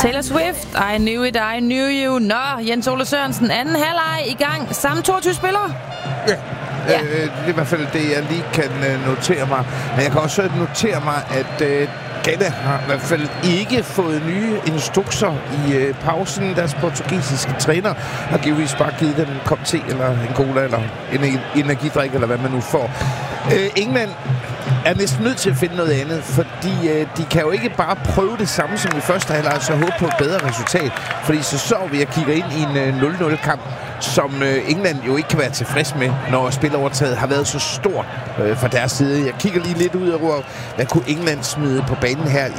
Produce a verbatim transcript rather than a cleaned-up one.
Taylor Swift, I knew it, I knew you. Nå, Jens Ole Sørensen, anden halvleg i gang. Samme toogtyve spillere. Ja. Ja. Øh, det er i hvert fald det, jeg lige kan øh, notere mig. Men jeg kan også notere mig, at øh, Ghana har i hvert fald ikke fået nye instrukser i øh, pausen. Deres portugisiske træner har givetvis bare givet dem en kop te, eller en cola, eller en energidrik, eller hvad man nu får. Øh, England er næsten nødt til at finde noget andet, fordi øh, de kan jo ikke bare prøve det samme som i første halvleg, så håbe på et bedre resultat. Fordi så så vi at kigge ind i en øh, nul nul-kamp, som øh, England jo ikke kan være tilfreds med, når spilovertaget har været så stort øh, fra deres side. Jeg kigger lige lidt ud og råber, hvad kunne England smide på banen her